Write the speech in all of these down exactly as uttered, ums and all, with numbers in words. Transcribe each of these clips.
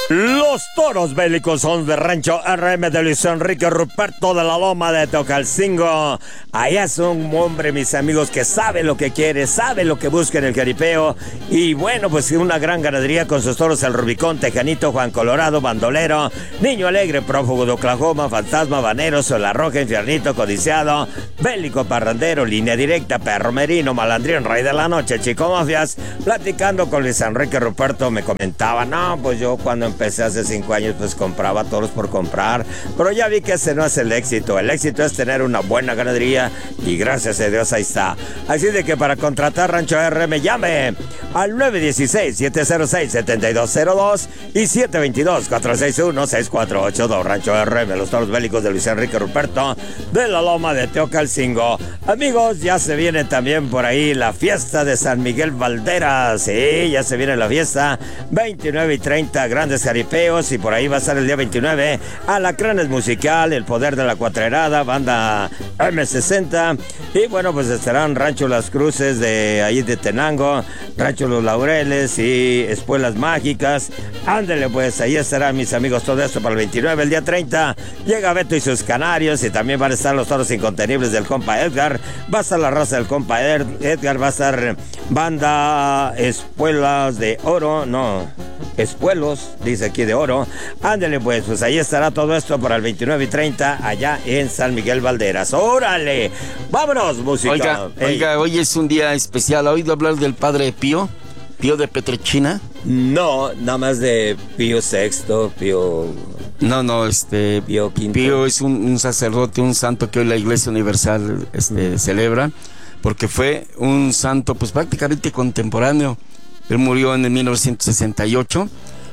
Los toros bélicos son de Rancho R M de Luis Enrique Ruperto de la Loma de Tocalcingo. Allá es un hombre, mis amigos, que sabe lo que quiere, sabe lo que busca en el jaripeo. Y bueno, pues una gran ganadería con sus toros: el Rubicón, Tejanito, Juan Colorado, Bandolero, Niño Alegre, Prófugo de Oklahoma, Fantasma, Banero, Sola Roja, Infiernito, Codiciado, Bélico, Parrandero, Línea Directa, Perro Merino, Malandrín, Rey de la Noche, Chico Mafias. Platicando con Luis Enrique Ruperto me comentaba: no, pues yo cuando empecé hace cinco años pues compraba toros por comprar, pero ya vi que ese no es el éxito. El éxito es tener una buena ganadería y gracias a Dios ahí está. Así de que para contratar Rancho R M llame al nueve uno seis, siete cero seis, siete dos cero dos y siete dos dos, cuatro seis uno, seis cuatro ocho dos. Rancho R M, los toros bélicos de Luis Enrique Ruperto de la Loma de Teocalcingo. Amigos, ya se viene también por ahí la fiesta de San Miguel Valderas. Sí, ya se viene la fiesta, veintinueve y treinta, grandes jaripeos, y por ahí va a estar el día veintinueve Alacranes Musical, El Poder de la Cuatrerada, banda eme sesenta, y bueno, pues estarán Rancho Las Cruces de ahí de Tenango, Rancho Los Laureles y Espuelas Mágicas. Ándele pues, ahí estarán, mis amigos, todo esto para el veintinueve. El día treinta llega Beto y sus Canarios, y también van a estar los toros incontenibles del compa Edgar, va a estar la raza del compa Edgar, va a estar banda Espuelas de Oro, no, Espuelos, dice aquí de Oro. Ándele pues, pues ahí estará todo esto para el veintinueve y treinta allá en San Miguel Valderas. ¡Órale! ¡Vámonos, música! Oiga, oiga, hoy es un día especial. ¿Ha oído hablar del padre Pío? ¿Pío de Petrechina? No, nada más de Pío sexto, Pío... No, no, este... Pío quinto. Pío es un, un sacerdote, un santo que hoy la Iglesia Universal este, mm. celebra, porque fue un santo pues prácticamente contemporáneo. Él murió en el mil novecientos sesenta y ocho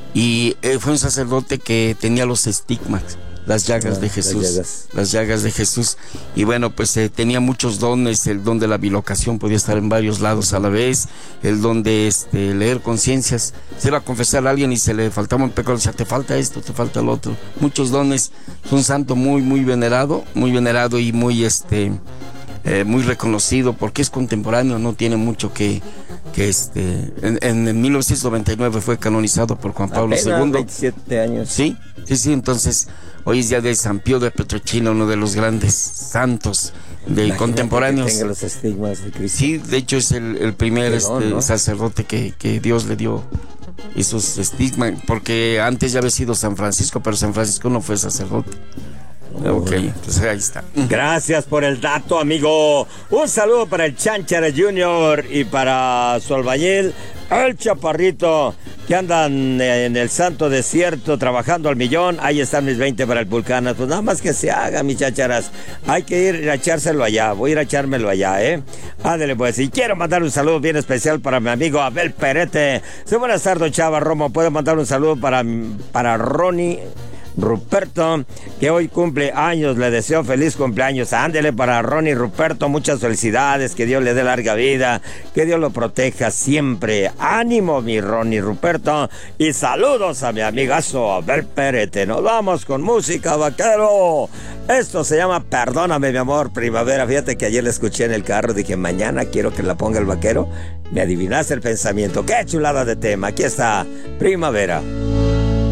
y él fue un sacerdote que tenía los estigmas, las llagas ah, de Jesús, las llagas. las llagas de Jesús. Y bueno, pues eh, tenía muchos dones: el don de la bilocación, podía estar en varios lados a la vez, el don de este, leer conciencias. Se iba a confesar a alguien y se le faltaba un pecado, decía: te falta esto, te falta lo otro. Muchos dones. Es un santo muy, muy venerado, muy venerado y muy, este, eh, muy reconocido, porque es contemporáneo, no tiene mucho que... que este en, en mil novecientos noventa y nueve fue canonizado por Juan Pablo Apenas segundo. veintisiete años. Sí, sí, sí, entonces hoy es día de San Pío de Petrechina, uno de los grandes santos de Imagínate contemporáneos. Que tenga los estigmas de Cristo. Sí, de hecho es el, el primer Pero, este, ¿no? sacerdote que, que Dios le dio esos estigmas, porque antes ya había sido San Francisco, pero San Francisco no fue sacerdote. Ok, pues ahí está. Gracias por el dato, amigo. Un saludo para el Chanchara Junior y para su albañil, el Chaparrito, que andan en el Santo Desierto trabajando al millón. Ahí están mis veinte para el Pulcanas. Pues nada más que se haga, mis chacharas. Hay que ir a echárselo allá. Voy a ir a echármelo allá, ¿eh? Ándale, pues. Y quiero mandar un saludo bien especial para mi amigo Abel Perete. Sí, buenas tardes, Chava Romo. Puedo mandar un saludo para, para Ronnie Ruperto, que hoy cumple años. Le deseo feliz cumpleaños. Ándele para Ronnie Ruperto, muchas felicidades, que Dios le dé larga vida, que Dios lo proteja siempre. Ánimo, mi Ronnie Ruperto, y saludos a mi amigazo Abel Perete. Nos vamos con música, vaquero. Esto se llama Perdóname, mi amor, Primavera. Fíjate que ayer la escuché en el carro, dije: mañana quiero que la ponga el vaquero. Me adivinaste el pensamiento. Qué chulada de tema. Aquí está, Primavera.